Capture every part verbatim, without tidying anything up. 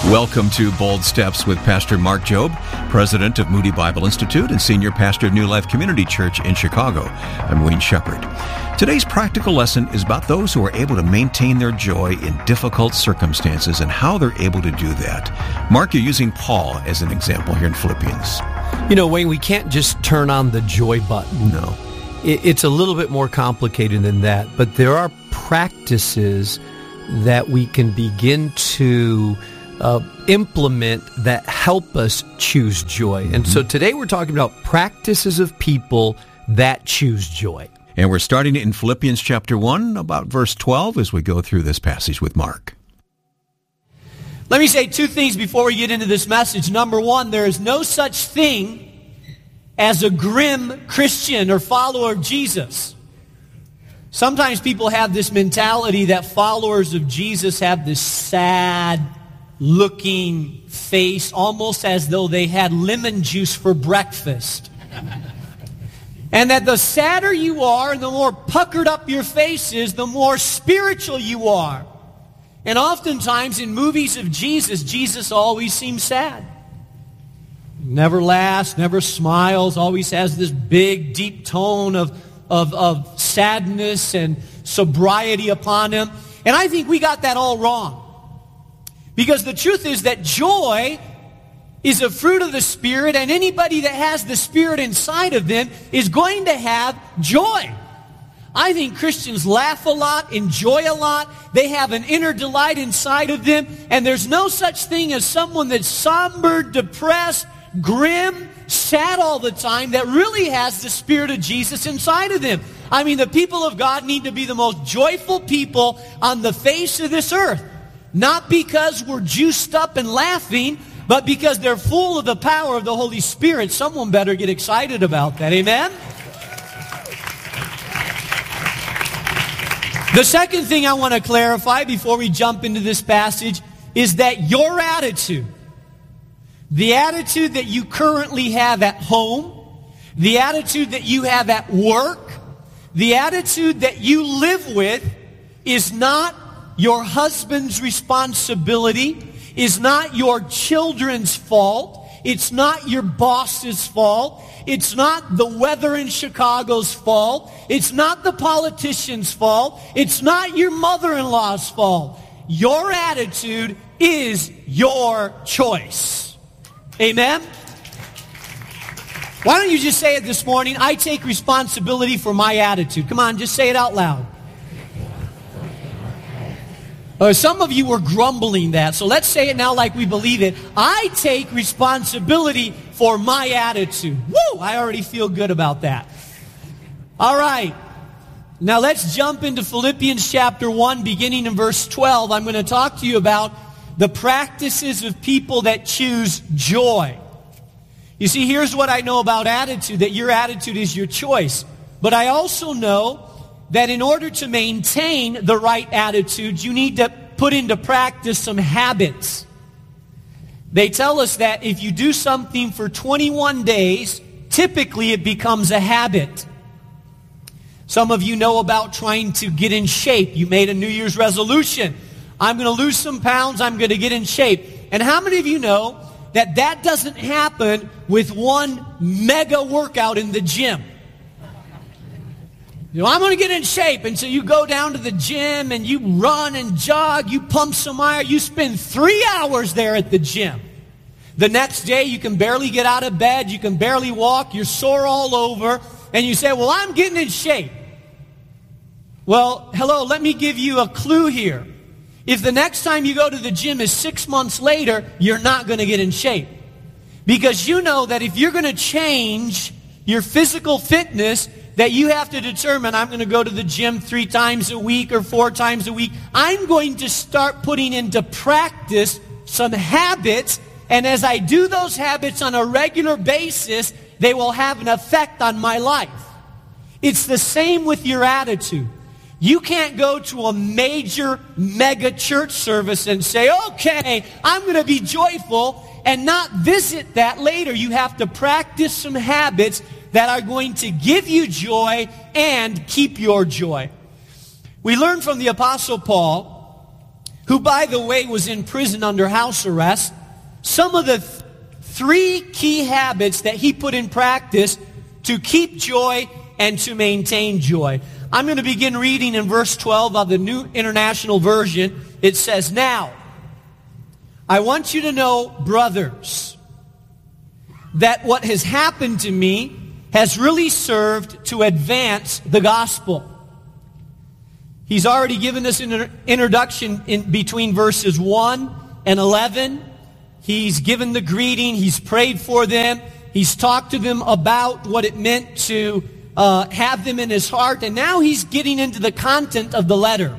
Welcome to Bold Steps with Pastor Mark Jobe, president of Moody Bible Institute and senior pastor of New Life Community Church in Chicago. I'm Wayne Shepherd. Today's practical lesson is about those who are able to maintain their joy in difficult circumstances and how they're able to do that. Mark, you're using Paul as an example here in Philippians. You know, Wayne, we can't just turn on the joy button. No. It's a little bit more complicated than that, but there are practices that we can begin to Uh, implement that help us choose joy. And so today we're talking about practices of people that choose joy. And we're starting in Philippians chapter one, about verse twelve, as we go through this passage with Mark. Let me say two things before we get into this message. Number one, there is no such thing as a grim Christian or follower of Jesus. Sometimes people have this mentality that followers of Jesus have this sad looking face, almost as though they had lemon juice for breakfast. And that the sadder you are and the more puckered up your face is, the more spiritual you are. And oftentimes in movies of Jesus, Jesus always seems sad. Never laughs, never smiles, always has this big, deep tone of, of, of sadness and sobriety upon him. And I think we got that all wrong. Because the truth is that joy is a fruit of the Spirit, and anybody that has the Spirit inside of them is going to have joy. I think Christians laugh a lot, enjoy a lot. They have an inner delight inside of them, and there's no such thing as someone that's somber, depressed, grim, sad all the time that really has the Spirit of Jesus inside of them. I mean, the people of God need to be the most joyful people on the face of this earth. Not because we're juiced up and laughing, but because they're full of the power of the Holy Spirit. Someone better get excited about that. Amen? The second thing I want to clarify before we jump into this passage is that your attitude, the attitude that you currently have at home, the attitude that you have at work, the attitude that you live with is not your husband's responsibility, is not your children's fault. It's not your boss's fault. It's not the weather in Chicago's fault. It's not the politician's fault. It's not your mother-in-law's fault. Your attitude is your choice. Amen? Why don't you just say it this morning? I take responsibility for my attitude. Come on, just say it out loud. Uh, some of you were grumbling that, so let's say it now like we believe it. I take responsibility for my attitude. Woo! I already feel good about that. All right. Now let's jump into Philippians chapter one, beginning in verse twelve. I'm going to talk to you about the practices of people that choose joy. You see, here's what I know about attitude, that your attitude is your choice. But I also know that in order to maintain the right attitude, you need to put into practice some habits. They tell us that if you do something for twenty-one days, typically it becomes a habit. Some of you know about trying to get in shape. You made a New Year's resolution. I'm going to lose some pounds. I'm going to get in shape. And how many of you know that that doesn't happen with one mega workout in the gym? You know, I'm going to get in shape. And so you go down to the gym and you run and jog. You pump some iron. You spend three hours there at the gym. The next day you can barely get out of bed. You can barely walk. You're sore all over. And you say, well, I'm getting in shape. Well, hello, let me give you a clue here. If the next time you go to the gym is six months later, you're not going to get in shape. Because you know that if you're going to change your physical fitness, that you have to determine, I'm going to go to the gym three times a week or four times a week. I'm going to start putting into practice some habits, and as I do those habits on a regular basis, they will have an effect on my life. It's the same with your attitude. You can't go to a major mega church service and say, okay, I'm going to be joyful, and not visit that later. You have to practice some habits that are going to give you joy and keep your joy. We learn from the Apostle Paul, who, by the way, was in prison under house arrest, some of the th- three key habits that he put in practice to keep joy and to maintain joy. I'm going to begin reading in verse twelve of the New International Version. It says, "Now, I want you to know, brothers, that what has happened to me has really served to advance the gospel." He's already given us an introduction in between verses one and eleven. He's given the greeting. He's prayed for them. He's talked to them about what it meant to uh, have them in his heart. And now he's getting into the content of the letter.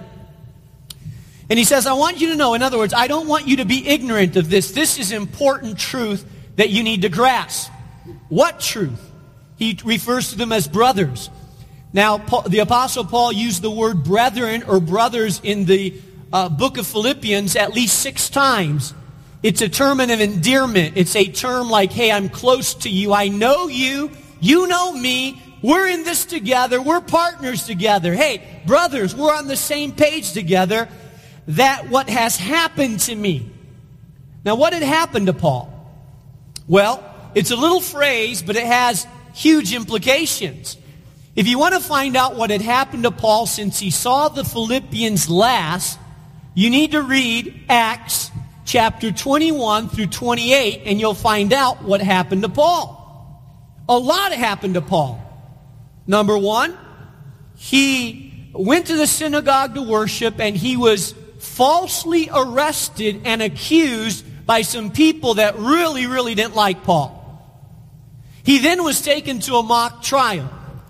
And he says, I want you to know, in other words, I don't want you to be ignorant of this. This is important truth that you need to grasp. What truth? He refers to them as brothers. Now, Paul, the Apostle Paul used the word brethren or brothers in the uh, book of Philippians at least six times. It's a term of endearment. It's a term like, hey, I'm close to you. I know you. You know me. We're in this together. We're partners together. Hey, brothers, we're on the same page together. That what has happened to me. Now, what had happened to Paul? Well, it's a little phrase, but it has huge implications. If you want to find out what had happened to Paul since he saw the Philippians last, you need to read Acts chapter twenty-one through twenty-eight, and you'll find out what happened to Paul. A lot happened to Paul. Number one, he went to the synagogue to worship, and he was falsely arrested and accused by some people that really, really didn't like Paul. He then was taken to a mock trial.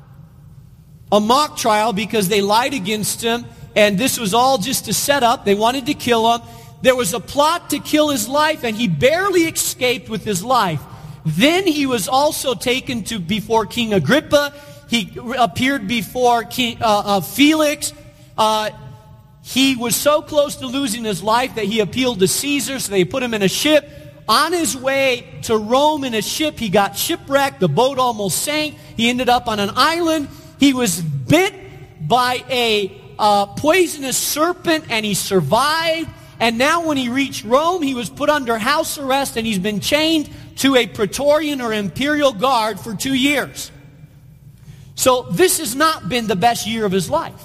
A mock trial because they lied against him, and this was all just a setup. They wanted to kill him. There was a plot to kill his life, and he barely escaped with his life. Then he was also taken to before King Agrippa. He appeared before King, uh, uh, Felix. Uh, he was so close to losing his life that he appealed to Caesar, so they put him in a ship. On his way to Rome in a ship, he got shipwrecked. The boat almost sank. He ended up on an island. He was bit by a uh, poisonous serpent, and he survived. And now when he reached Rome, he was put under house arrest, and he's been chained to a Praetorian or imperial guard for two years. So this has not been the best year of his life.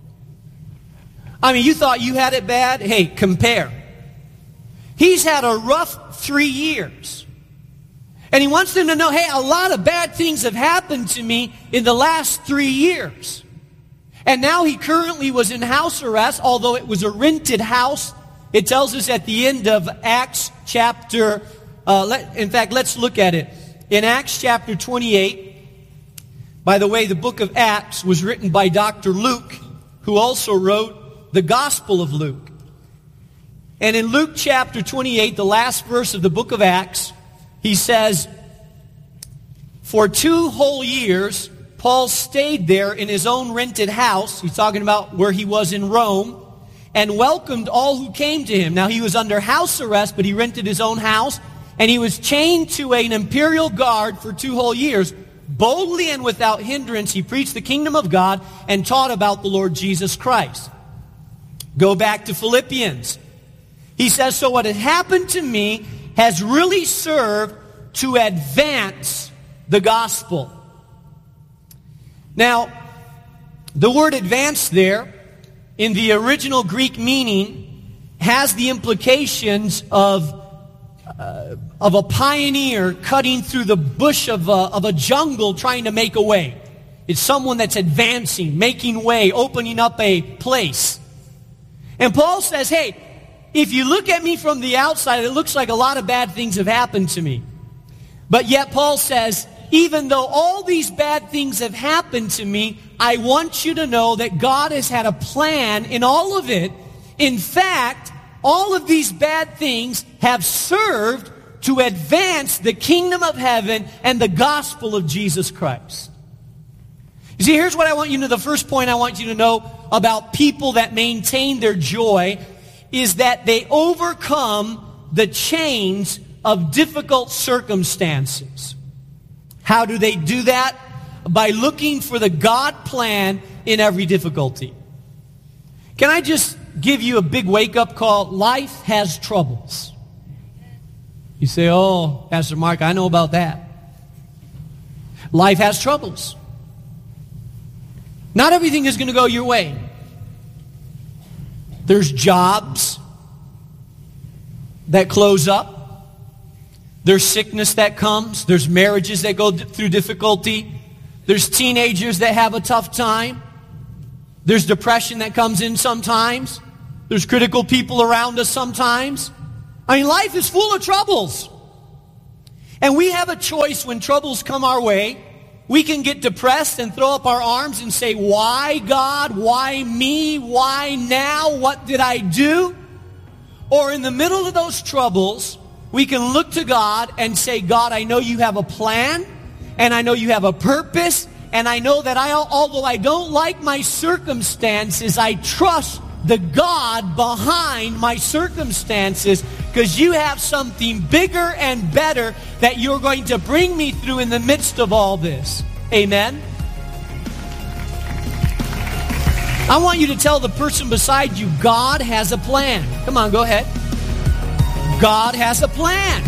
I mean, you thought you had it bad? Hey, compare. He's had a rough three years. And he wants them to know, hey, a lot of bad things have happened to me in the last three years. And now he currently was in house arrest, although it was a rented house. It tells us at the end of Acts chapter, uh, let, in fact, let's look at it. In Acts chapter twenty-eight, by the way, the book of Acts was written by Doctor Luke, who also wrote the Gospel of Luke. And in Luke chapter twenty-eight, the last verse of the book of Acts, he says, for two whole years, Paul stayed there in his own rented house. He's talking about where he was in Rome, and welcomed all who came to him. Now, he was under house arrest, but he rented his own house, and he was chained to an imperial guard for two whole years. Boldly and without hindrance, he preached the kingdom of God and taught about the Lord Jesus Christ. Go back to Philippians. He says, so what had happened to me has really served to advance the gospel. Now, the word advance there, in the original Greek meaning, has the implications of, uh, of a pioneer cutting through the bush of a, of a jungle trying to make a way. It's someone that's advancing, making way, opening up a place. And Paul says, hey, if you look at me from the outside, it looks like a lot of bad things have happened to me. But yet Paul says, even though all these bad things have happened to me, I want you to know that God has had a plan in all of it. In fact, all of these bad things have served to advance the kingdom of heaven and the gospel of Jesus Christ. You see, here's what I want you to know. The first point I want you to know about people that maintain their joy is that they overcome the chains of difficult circumstances. How do they do that? By looking for the God plan in every difficulty. Can I just give you a big wake-up call. Life has troubles. You say, oh, Pastor Mark, I know about that. Life has troubles. Not everything is going to go your way. There's jobs that close up. There's sickness that comes. There's marriages that go through difficulty. There's teenagers that have a tough time. There's depression that comes in sometimes. There's critical people around us sometimes. I mean, life is full of troubles. And we have a choice when troubles come our way. We can get depressed and throw up our arms and say, why, God? Why me? Why now? What did I do? Or in the middle of those troubles, we can look to God and say, God, I know you have a plan, and I know you have a purpose, and I know that I, although I don't like my circumstances, I trust the God behind my circumstances, because you have something bigger and better that you're going to bring me through in the midst of all this. Amen? I want you to tell the person beside you, God has a plan. Come on, go ahead. God has a plan.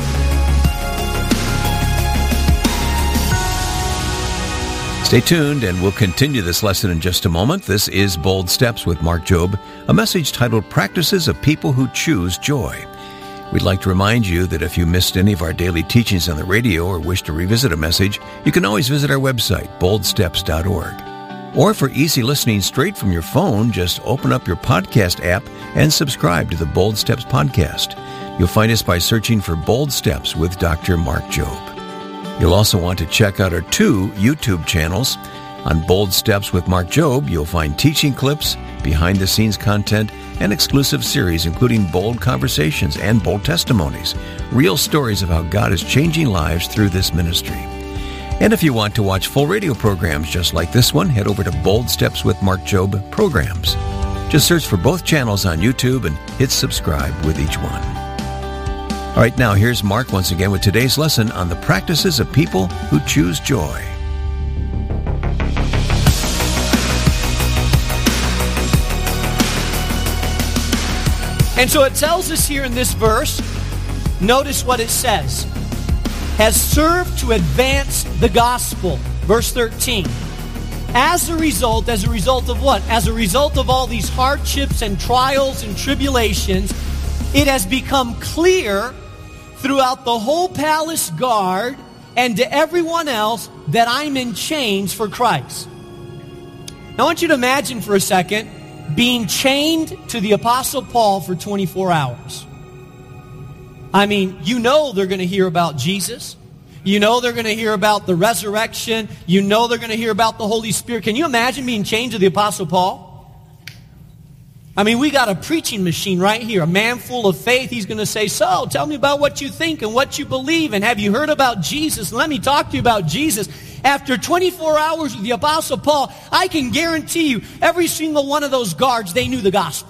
Stay tuned, and we'll continue this lesson in just a moment. This is Bold Steps with Mark Jobe, a message titled Practices of People Who Choose Joy. We'd like to remind you that if you missed any of our daily teachings on the radio or wish to revisit a message, you can always visit our website, bold steps dot org. Or for easy listening straight from your phone, just open up your podcast app and subscribe to the Bold Steps podcast. You'll find us by searching for Bold Steps with Doctor Mark Jobe. You'll also want to check out our two YouTube channels. On Bold Steps with Mark Jobe, you'll find teaching clips, behind-the-scenes content, and exclusive series, including bold conversations and bold testimonies, real stories of how God is changing lives through this ministry. And if you want to watch full radio programs just like this one, head over to Bold Steps with Mark Jobe programs. Just search for both channels on YouTube and hit subscribe with each one. All right, now here's Mark once again with today's lesson on the practices of people who choose joy. And so it tells us here in this verse, notice what it says, has served to advance the gospel. Verse thirteen. As a result, as a result of what? As a result of all these hardships and trials and tribulations, it has become clear throughout the whole palace guard and to everyone else that I'm in chains for Christ. Now I want you to imagine for a second being chained to the Apostle Paul for twenty-four hours. I mean, you know they're going to hear about Jesus. You know they're going to hear about the resurrection. You know they're going to hear about the Holy Spirit. Can you imagine being chained to the Apostle Paul? I mean, we got a preaching machine right here, a man full of faith. He's going to say, so, tell me about what you think and what you believe, and have you heard about Jesus? And let me talk to you about Jesus. After twenty-four hours with the Apostle Paul, I can guarantee you, every single one of those guards, they knew the gospel.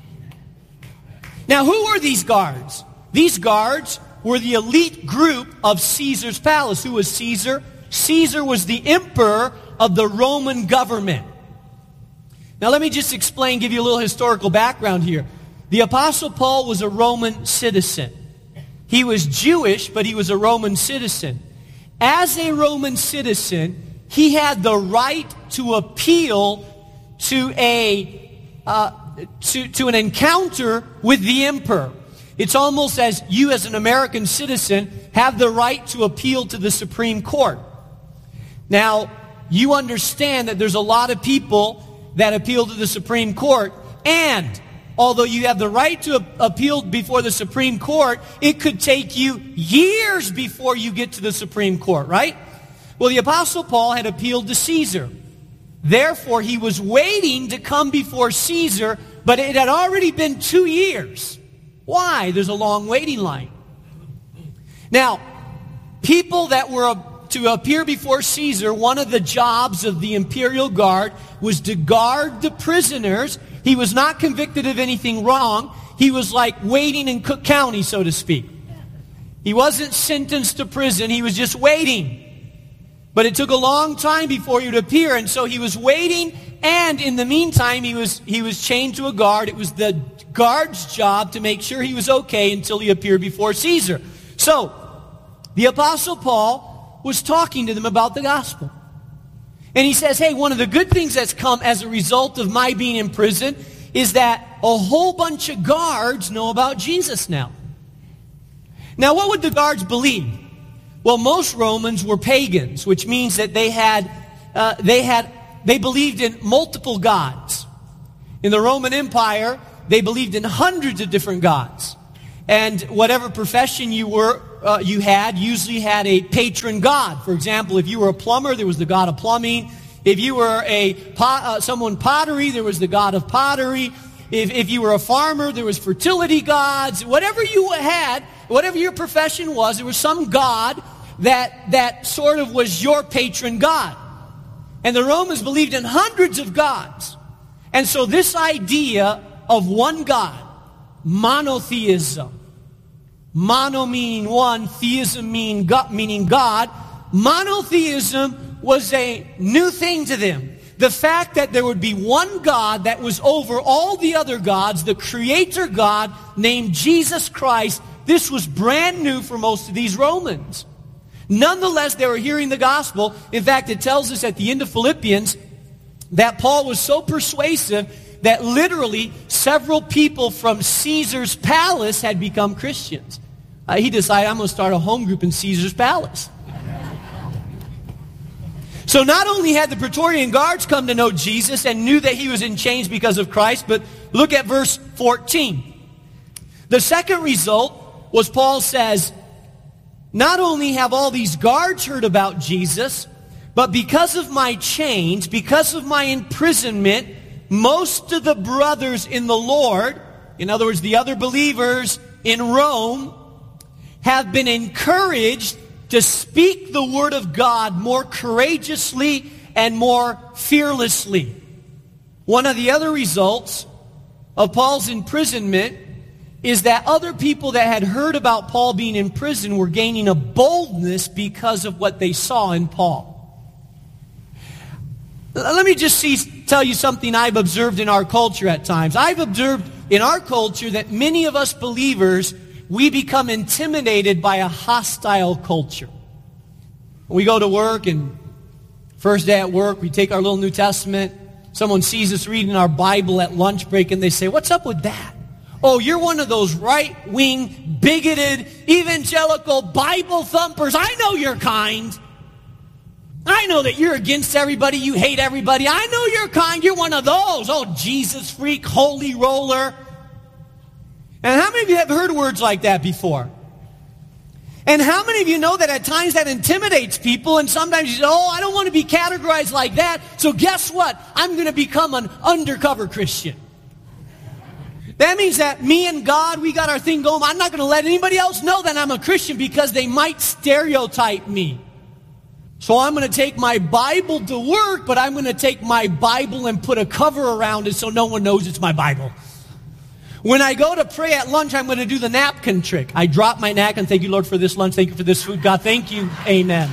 Now, who were these guards? These guards were the elite group of Caesar's palace. Who was Caesar? Caesar was the emperor of the Roman government. Now let me just explain, give you a little historical background here. The Apostle Paul was a Roman citizen. He was Jewish, but he was a Roman citizen. As a Roman citizen, he had the right to appeal to a uh, to, to an encounter with the emperor. It's almost as you as an American citizen have the right to appeal to the Supreme Court. Now, you understand that there's a lot of people that appeal to the Supreme Court, and although you have the right to appeal before the Supreme Court, it could take you years before you get to the Supreme Court, right? Well, the Apostle Paul had appealed to Caesar. Therefore, he was waiting to come before Caesar, but it had already been two years. Why? There's a long waiting line. Now, people that were to appear before Caesar, one of the jobs of the imperial guard was to guard the prisoners. He was not convicted of anything wrong. He was like waiting in Cook County, so to speak. He wasn't sentenced to prison. He was just waiting. But it took a long time before he would appear, and so he was waiting and in the meantime, he was, he was chained to a guard. It was the guard's job to make sure he was okay until he appeared before Caesar. So, the Apostle Paul was talking to them about the gospel. And he says, hey, one of the good things that's come as a result of my being in prison is that a whole bunch of guards know about Jesus now. Now, what would the guards believe? Well, most Romans were pagans, which means that they had, uh, they had, they believed in multiple gods. In the Roman Empire, they believed in hundreds of different gods. And whatever profession you were, uh, you had, usually had a patron god. For example, if you were a plumber, there was the god of plumbing. If you were a pot, uh, someone pottery, there was the god of pottery. If, if you were a farmer, there was fertility gods. Whatever you had, whatever your profession was, there was some god that, that sort of was your patron god. And the Romans believed in hundreds of gods. And so this idea of one God, monotheism, mono meaning one, theism meaning God, meaning God, monotheism was a new thing to them. The fact that there would be one God that was over all the other gods, the creator God named Jesus Christ, this was brand new for most of these Romans. Nonetheless, they were hearing the gospel. In fact, it tells us at the end of Philippians that Paul was so persuasive that literally several people from Caesar's palace had become Christians. Uh, he decided, I'm going to start a home group in Caesar's palace. So not only had the Praetorian Guards come to know Jesus and knew that he was in chains because of Christ, but look at verse fourteen. The second result was Paul says, not only have all these guards heard about Jesus, but because of my chains, because of my imprisonment, most of the brothers in the Lord, in other words, the other believers in Rome, have been encouraged to speak the word of God more courageously and more fearlessly. One of the other results of Paul's imprisonment is that other people that had heard about Paul being in prison were gaining a boldness because of what they saw in Paul. Let me just see, tell you something I've observed in our culture at times. I've observed in our culture that many of us believers, we become intimidated by a hostile culture. We go to work, and first day at work, we take our little New Testament. Someone sees us reading our Bible at lunch break, and they say, what's up with that? Oh, you're one of those right-wing, bigoted, evangelical Bible thumpers. I know your kind. I know that you're against everybody. You hate everybody. I know your kind. You're one of those. Oh, Jesus freak, holy roller. And how many of you have heard words like that before? And how many of you know that at times that intimidates people, and sometimes you say, oh, I don't want to be categorized like that, so guess what? I'm going to become an undercover Christian. That means that me and God, we got our thing going. I'm not going to let anybody else know that I'm a Christian because they might stereotype me. So I'm going to take my Bible to work, but I'm going to take my Bible and put a cover around it so no one knows it's my Bible. When I go to pray at lunch, I'm going to do the napkin trick. I drop my napkin. Thank you, Lord, for this lunch. Thank you for this food. God, thank you. Amen.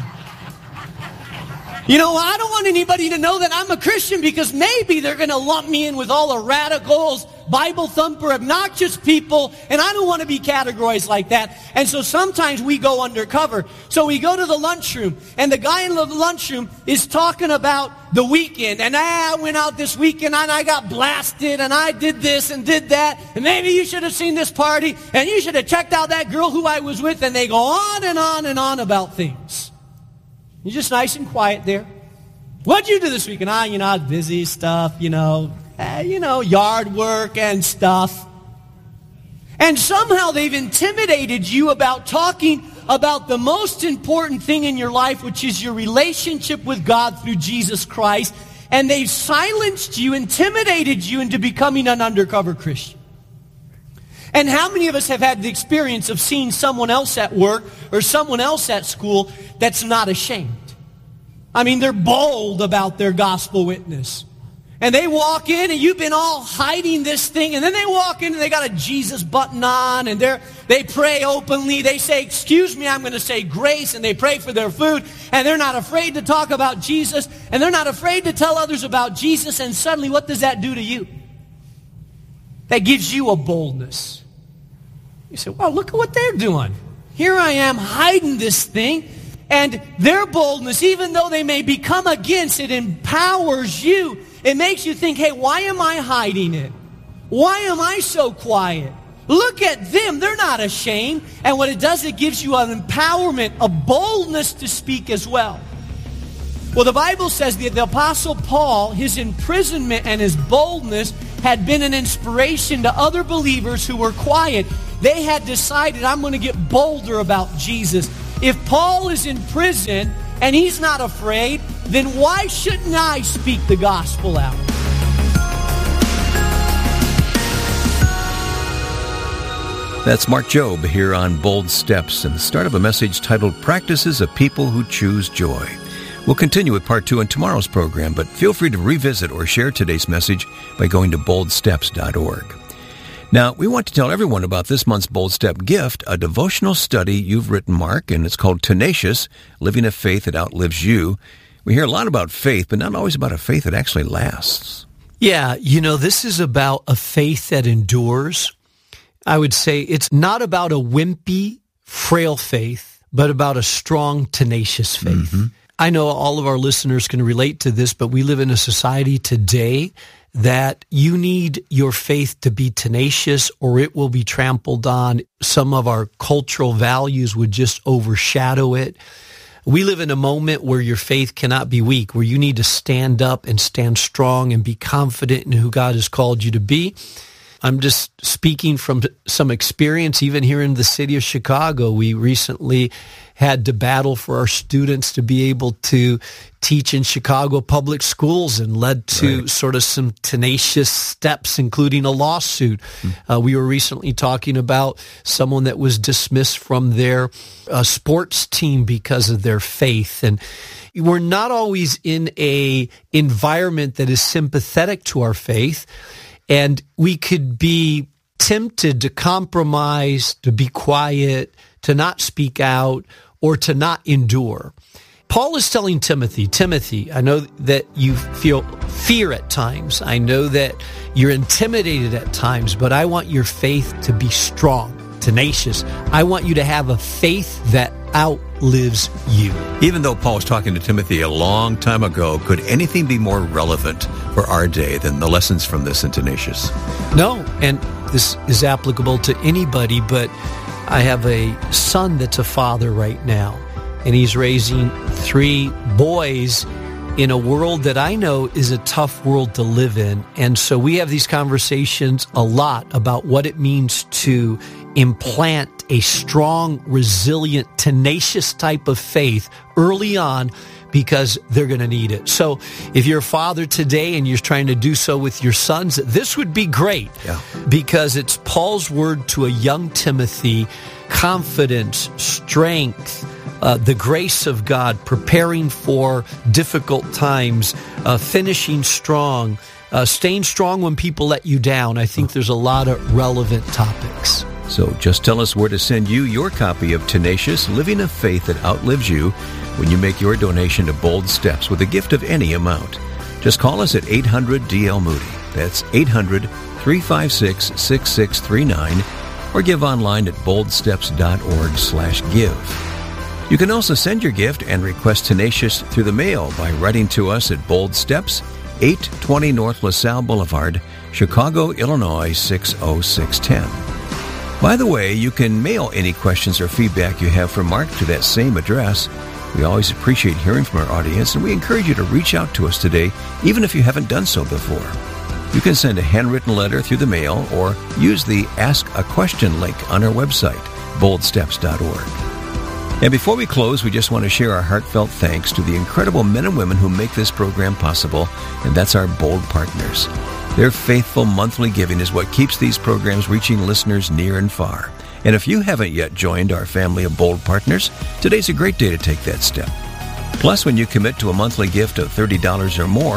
You know, I don't want anybody to know that I'm a Christian because maybe they're going to lump me in with all the radicals, Bible thumper, obnoxious people, and I don't want to be categorized like that. And so sometimes we go undercover. So we go to the lunchroom, and the guy in the lunchroom is talking about the weekend. And ah, I went out this weekend, and I got blasted, and I did this and did that, and maybe you should have seen this party, and you should have checked out that girl who I was with, and they go on and on and on about things. You're just nice and quiet there. What'd you do this weekend? Ah, you know, I was busy, stuff, you know, eh, you know, yard work and stuff. And somehow they've intimidated you about talking about the most important thing in your life, which is your relationship with God through Jesus Christ. And they've silenced you, intimidated you into becoming an undercover Christian. And how many of us have had the experience of seeing someone else at work or someone else at school that's not ashamed? I mean, they're bold about their gospel witness. And they walk in and you've been all hiding this thing. And then they walk in and they got a Jesus button on and they're, they pray openly. They say, excuse me, I'm going to say grace. And they pray for their food. And they're not afraid to talk about Jesus. And they're not afraid to tell others about Jesus. And suddenly, what does that do to you? That gives you a boldness. You say, well, look at what they're doing. Here I am hiding this thing. And their boldness, even though they may become against it, empowers you. It makes you think, hey, why am I hiding it? Why am I so quiet? Look at them. They're not ashamed. And what it does, it gives you an empowerment, a boldness to speak as well. Well, the Bible says that the Apostle Paul, his imprisonment and his boldness had been an inspiration to other believers who were quiet. They had decided, I'm going to get bolder about Jesus. If Paul is in prison and he's not afraid, then why shouldn't I speak the gospel out? That's Mark Jobe here on Bold Steps and the start of a message titled Practices of People Who Choose Joy. We'll continue with part two in tomorrow's program, but feel free to revisit or share today's message by going to bold steps dot org. Now, we want to tell everyone about this month's Bold Step gift, a devotional study you've written, Mark, and it's called Tenacious, Living a Faith That Outlives You. We hear a lot about faith, but not always about a faith that actually lasts. Yeah, you know, this is about a faith that endures. I would say it's not about a wimpy, frail faith, but about a strong, tenacious faith. Mm-hmm. I know all of our listeners can relate to this, but we live in a society today that you need your faith to be tenacious or it will be trampled on. Some of our cultural values would just overshadow it. We live in a moment where your faith cannot be weak, where you need to stand up and stand strong and be confident in who God has called you to be. I'm just speaking from some experience, even here in the city of Chicago. We recently had to battle for our students to be able to teach in Chicago public schools and led to right. sort of some tenacious steps, including a lawsuit. Mm-hmm. Uh, we were recently talking about someone that was dismissed from their uh, sports team because of their faith. And we're not always in a environment that is sympathetic to our faith. And we could be tempted to compromise, to be quiet, to not speak out, or to not endure. Paul is telling Timothy, Timothy, I know that you feel fear at times. I know that you're intimidated at times, but I want your faith to be strong, tenacious. I want you to have a faith that outlives you. Even though Paul was talking to Timothy a long time ago, could anything be more relevant for our day than the lessons from this in Tenacious? No, and this is applicable to anybody, but I have a son that's a father right now, and he's raising three boys in a world that I know is a tough world to live in. And so we have these conversations a lot about what it means to implant a strong, resilient, tenacious type of faith early on because they're going to need it. So if you're a father today and you're trying to do so with your sons, this would be great yeah. because it's Paul's word to a young Timothy, confidence, strength, Uh, the grace of God, preparing for difficult times, uh, finishing strong, uh, staying strong when people let you down. I think there's a lot of relevant topics. So just tell us where to send you your copy of Tenacious, Living a Faith That Outlives You when you make your donation to Bold Steps with a gift of any amount. Just call us at eight hundred D L Moody. That's eight hundred, three five six, six six three nine or give online at boldsteps.org slash give. You can also send your gift and request Tenacious through the mail by writing to us at Bold Steps, eight twenty North LaSalle Boulevard, Chicago, Illinois, six oh six one oh. By the way, you can mail any questions or feedback you have for Mark to that same address. We always appreciate hearing from our audience, and we encourage you to reach out to us today, even if you haven't done so before. You can send a handwritten letter through the mail or use the Ask a Question link on our website, bold steps dot org. And before we close, we just want to share our heartfelt thanks to the incredible men and women who make this program possible, and that's our Bold Partners. Their faithful monthly giving is what keeps these programs reaching listeners near and far. And if you haven't yet joined our family of Bold Partners, today's a great day to take that step. Plus, when you commit to a monthly gift of thirty dollars or more,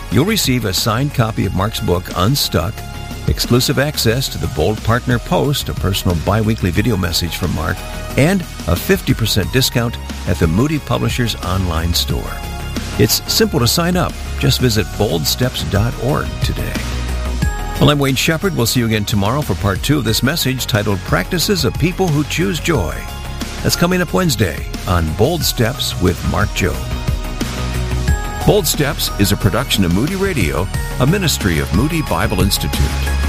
you'll receive a signed copy of Mark's book, Unstuck, exclusive access to the Bold Partner Post, a personal bi-weekly video message from Mark, and a fifty percent discount at the Moody Publishers online store. It's simple to sign up. Just visit bold steps dot org today. Well, I'm Wayne Shepherd. We'll see you again tomorrow for part two of this message titled Practices of People Who Choose Joy. That's coming up Wednesday on Bold Steps with Mark Jobe. Bold Steps is a production of Moody Radio, a ministry of Moody Bible Institute.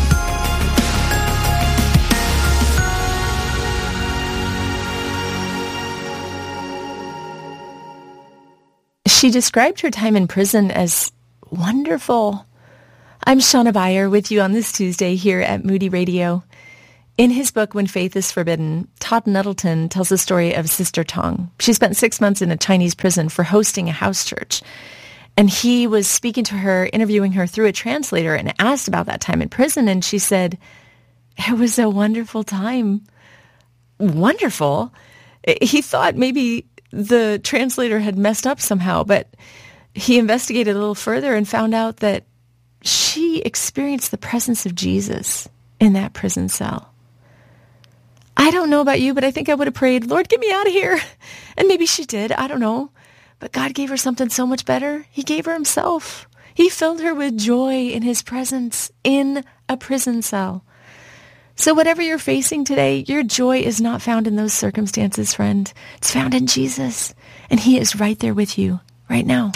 She described her time in prison as wonderful. I'm Shauna Beyer with you on this Tuesday here at Moody Radio. In his book, When Faith is Forbidden, Todd Nettleton tells the story of Sister Tong. She spent six months in a Chinese prison for hosting a house church. And he was speaking to her, interviewing her through a translator, and asked about that time in prison. And she said, it was a wonderful time. Wonderful? He thought maybe the translator had messed up somehow, but he investigated a little further and found out that she experienced the presence of Jesus in that prison cell. I don't know about you, but I think I would have prayed, Lord, get me out of here. And maybe she did. I don't know. But God gave her something so much better. He gave her himself. He filled her with joy in his presence in a prison cell. So whatever you're facing today, your joy is not found in those circumstances, friend. It's found in Jesus. And he is right there with you right now.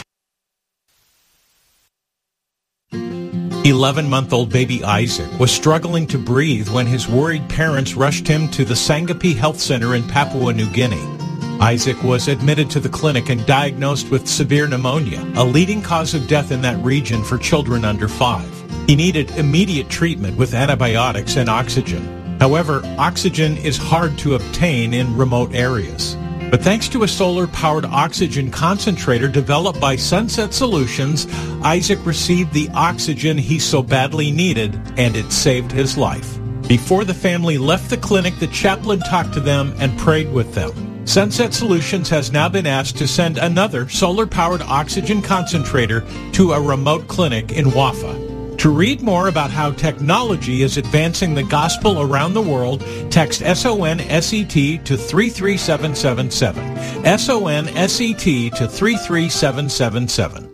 eleven-month-old baby Isaac was struggling to breathe when his worried parents rushed him to the Sangapi Health Center in Papua New Guinea. Isaac was admitted to the clinic and diagnosed with severe pneumonia, a leading cause of death in that region for children under five. He needed immediate treatment with antibiotics and oxygen. However, oxygen is hard to obtain in remote areas. But thanks to a solar-powered oxygen concentrator developed by Sunset Solutions, Isaac received the oxygen he so badly needed, and it saved his life. Before the family left the clinic, the chaplain talked to them and prayed with them. Sunset Solutions has now been asked to send another solar-powered oxygen concentrator to a remote clinic in Wafa. To read more about how technology is advancing the gospel around the world, text S O N S E T to three three seven seven seven. S O N S E T to three three seven seven seven.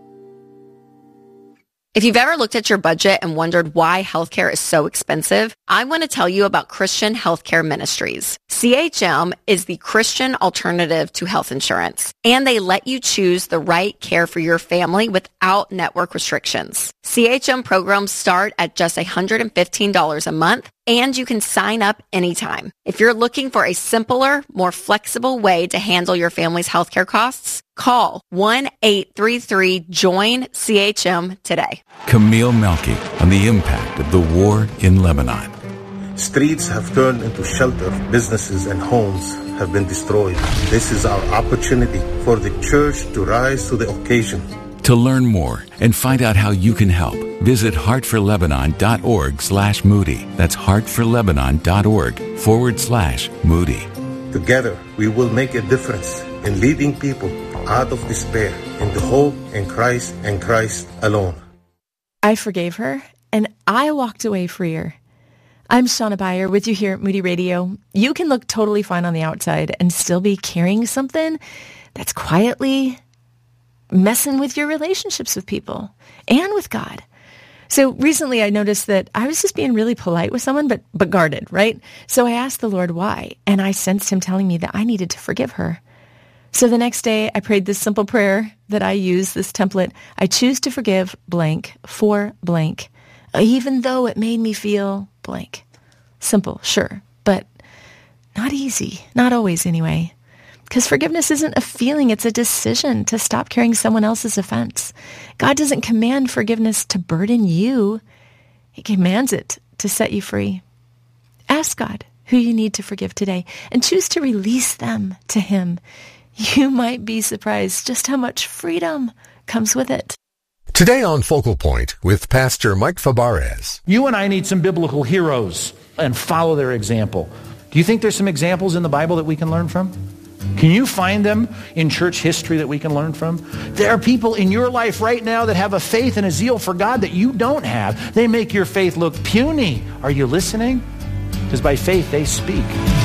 If you've ever looked at your budget and wondered why healthcare is so expensive, I want to tell you about Christian Healthcare Ministries. C H M is the Christian alternative to health insurance, and they let you choose the right care for your family without network restrictions. C H M programs start at just one hundred fifteen dollars a month, and you can sign up anytime. If you're looking for a simpler, more flexible way to handle your family's healthcare costs, call one eight three three join C H M today. Camille Melky on the impact of the war in Lebanon. Streets have turned into shelter. Businesses and homes have been destroyed. This is our opportunity for the church to rise to the occasion. To learn more and find out how you can help, visit heartforlebanon.org slash Moody. That's heartforlebanon.org forward slash Moody. Together, we will make a difference in leading people out of despair into hope in Christ and Christ alone. I forgave her, and I walked away freer. I'm Shauna Beyer with you here at Moody Radio. You can look totally fine on the outside and still be carrying something that's quietly messing with your relationships with people and with God. So recently I noticed that I was just being really polite with someone, but but guarded, right? So I asked the Lord why, and I sensed him telling me that I needed to forgive her. So the next day I prayed this simple prayer that I use, this template. I choose to forgive blank for blank, even though it made me feel blank. Simple, sure, but not easy. Not always anyway. Because forgiveness isn't a feeling, it's a decision to stop carrying someone else's offense. God doesn't command forgiveness to burden you. He commands it to set you free. Ask God who you need to forgive today and choose to release them to him. You might be surprised just how much freedom comes with it. Today on Focal Point with Pastor Mike Fabarez. You and I need some biblical heroes and follow their example. Do you think there's some examples in the Bible that we can learn from? Can you find them in church history that we can learn from? There are people in your life right now that have a faith and a zeal for God that you don't have. They make your faith look puny. Are you listening? Because by faith they speak.